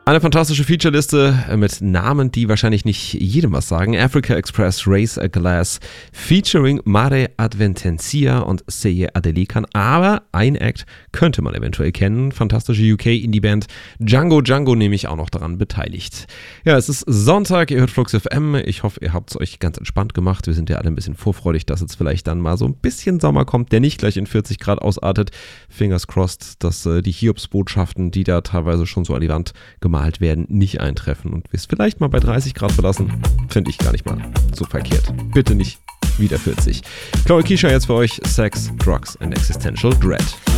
Eine fantastische Featureliste mit Namen, die wahrscheinlich nicht jedem was sagen. Africa Express, Raise a Glass, featuring Mare Adventencia und Seye Adelikan. Aber ein Act könnte man eventuell kennen. Fantastische UK-Indie-Band Django nämlich auch noch daran beteiligt. Ja, es ist Sonntag, ihr hört Flux FM. Ich hoffe, ihr habt es euch ganz entspannt gemacht. Wir sind ja alle ein bisschen vorfreudig, dass jetzt vielleicht dann mal so ein bisschen Sommer kommt, der nicht gleich in 40 Grad ausartet. Fingers crossed, dass die Hiobsbotschaften, die da teilweise schon so an die Wand gemalt werden, nicht eintreffen und wir es vielleicht mal bei 30 Grad verlassen, finde ich gar nicht mal so verkehrt. Bitte nicht wieder 40. Chloe Keisha jetzt für euch, Sex, Drugs and Existential Dread.